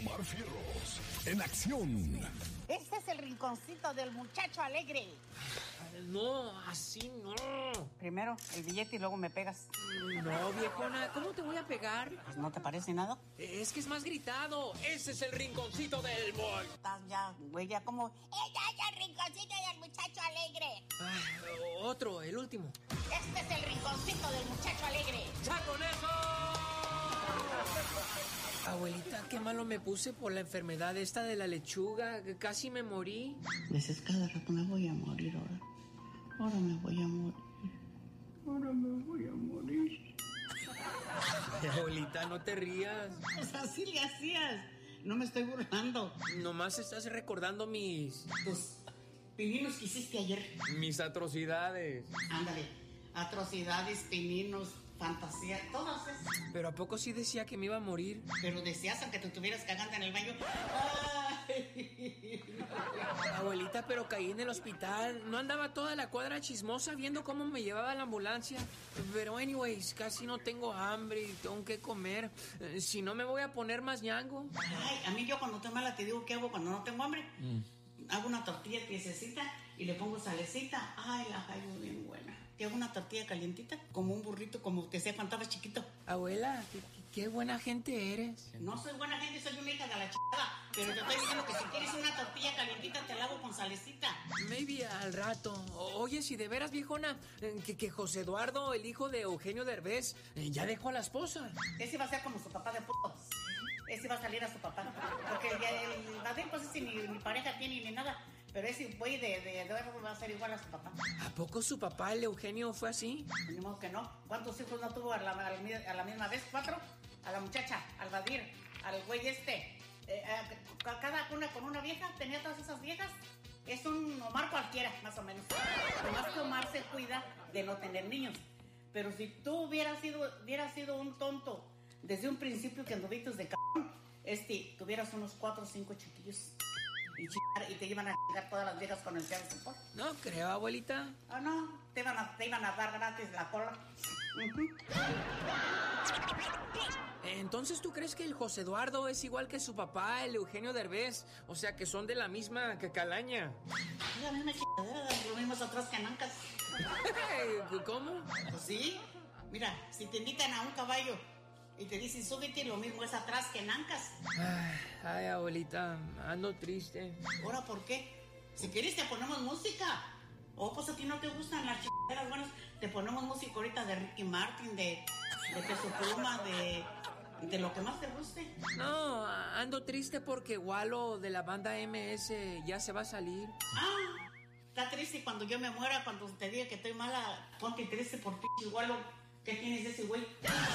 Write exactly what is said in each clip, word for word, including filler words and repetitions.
Omar Fierros, en acción. Este es el rinconcito del muchacho alegre. No, así no. Primero el billete y luego me pegas. No, viejona, ¿cómo te voy a pegar? Pues, ¿no te parece nada? Es que es más gritado. Ese es el rinconcito del boy. Estás ya, güey, ya como... ¡Ella es el rinconcito del muchacho alegre! Ah, otro, el último. Este es el rinconcito del muchacho alegre. ¡Ya con eso! Abuelita, qué malo me puse por la enfermedad esta de la lechuga. Casi me morí. Dices cada rato me voy a morir ahora. Ahora me voy a morir. Ahora me voy a morir. Abuelita, no te rías. Pues así le hacías. No me estoy burlando. Nomás estás recordando mis... Tus pininos que hiciste ayer. Mis atrocidades. Ándale. Atrocidades, pininos, fantasía, todas esas. Pero ¿a poco sí decía que me iba a morir? Pero decías aunque te estuvieras cagando en el baño. ¡Ay! Abuelita, pero caí en el hospital. No andaba toda la cuadra chismosa viendo cómo me llevaba la ambulancia. Pero anyways, casi no tengo hambre y tengo que comer. Si no me voy a poner más ñango. Ay, a mí yo cuando estoy mala te digo qué hago cuando no tengo hambre. Mm. Hago una tortilla piececita y le pongo salecita. Ay, la hallo bien buena. Te hago una tortilla calientita, como un burrito, como te sea cuando estabas chiquito. Abuela, qué, qué buena gente eres. No soy buena gente, soy una hija de la chingada. Pero te estoy diciendo que si quieres una tortilla calientita, te la hago con salecita. Maybe al rato. Oye, si de veras, viejona, que, que José Eduardo, el hijo de Eugenio Derbez, ya dejó a la esposa. Ese va a ser como su papá de putos. Ese va a salir a su papá. Porque el, el Badén, pues ese ni, ni pareja tiene ni nada. Pero ese güey de, de, de va a ser igual a su papá. ¿A poco su papá, el Eugenio, fue así? Ni modo que no. ¿Cuántos hijos no tuvo a la, a la, a la misma vez? ¿Cuatro? A la muchacha, al Badir, al güey este. Eh, a, cada una con una vieja, tenía todas esas viejas. Es un Omar cualquiera, más o menos. Nomás que Omar se cuida de no tener niños. Pero si tú hubieras sido, hubieras sido un tonto desde un principio que anduvitos de c***, este, tuvieras unos cuatro o cinco chiquillos. Y, chingar, y te iban a chingar todas las viejas con el cielo support. No creo, abuelita. Ah, no, te iban a, te iban a dar gratis la cola. Uh-huh. Entonces, ¿tú crees que el José Eduardo es igual que su papá, el Eugenio Derbez? O sea, que son de la misma calaña. Es la misma chingadera, lo mismo otras canancas. ¿Cómo? Pues sí. Mira, si te invitan a un caballo y te dicen súbete, lo mismo es atrás que nancas. Ay, ay, abuelita, ando triste. ¿Ahora por qué? Si quieres te ponemos música. O pues a ti no te gustan las chingaderas buenas, te ponemos música ahorita de Ricky Martin, de, de Peso Pluma, de, de lo que más te guste. No, ando triste porque Walo de la banda M S ya se va a salir. Ah, está triste cuando yo me muera, cuando te diga que estoy mala, ponte triste por p*** Walo. ¿Qué tienes de ese güey?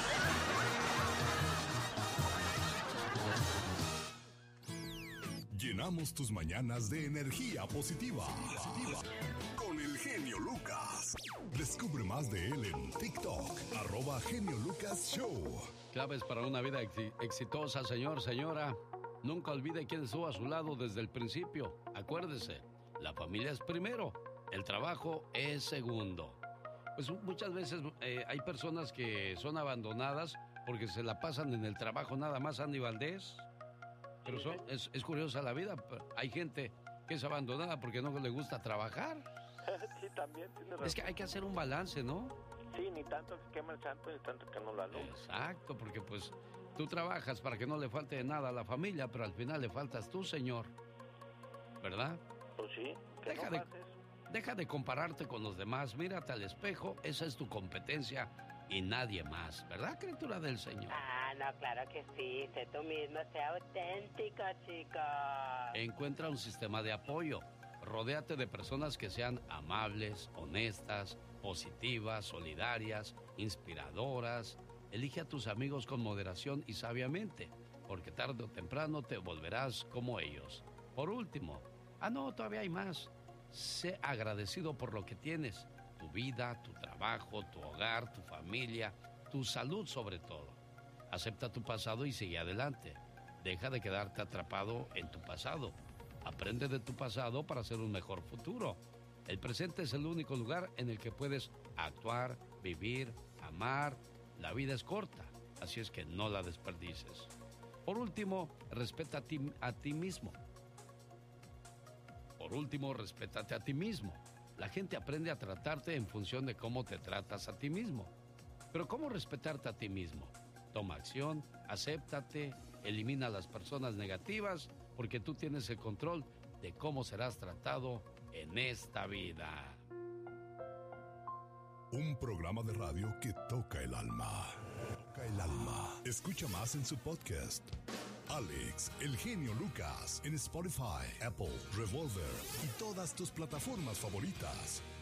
Llenamos tus mañanas de energía positiva. positiva. Con el genio Lucas. Descubre más de él en TikTok. Arroba Genio Lucas Show. Claves para una vida ex- exitosa, señor, señora. Nunca olvide quién estuvo a su lado desde el principio. Acuérdese, la familia es primero, el trabajo es segundo. Pues muchas veces eh, hay personas que son abandonadas porque se la pasan en el trabajo nada más, Andy Valdés. Pero son, es, es curiosa la vida. Hay gente que es abandonada porque no le gusta trabajar. Sí, también tiene razón. Es que hay que hacer un balance, ¿no? Sí, ni tanto que quema el santo, ni tanto que no lo alumbra. Exacto, porque pues tú trabajas para que no le falte de nada a la familia, pero al final le faltas tú, señor. ¿Verdad? Pues sí, que Deja no de, pases. deja de compararte con los demás. Mírate al espejo, esa es tu competencia y nadie más. ¿Verdad, criatura del Señor? Ah, no, claro que sí. Sé tú mismo, sé auténtico, chico. Encuentra un sistema de apoyo. Rodéate de personas que sean amables, honestas, positivas, solidarias, inspiradoras. Elige a tus amigos con moderación y sabiamente, porque tarde o temprano te volverás como ellos. Por último, ah no, todavía hay más. Sé agradecido por lo que tienes. Tu vida, tu trabajo, tu hogar, tu familia, tu salud sobre todo. Acepta tu pasado y sigue adelante. Deja de quedarte atrapado en tu pasado. Aprende de tu pasado para hacer un mejor futuro. El presente es el único lugar en el que puedes actuar, vivir, amar. La vida es corta, así es que no la desperdices. Por último, respeta a ti, a ti mismo. Por último, respétate a ti mismo. La gente aprende a tratarte en función de cómo te tratas a ti mismo. Pero ¿cómo respetarte a ti mismo? Toma acción, acéptate, elimina a las personas negativas, porque tú tienes el control de cómo serás tratado en esta vida. Un programa de radio que toca el alma. Toca el alma. Escucha más en su podcast. Alex, el genio Lucas, en Spotify, Apple, Revolver y todas tus plataformas favoritas.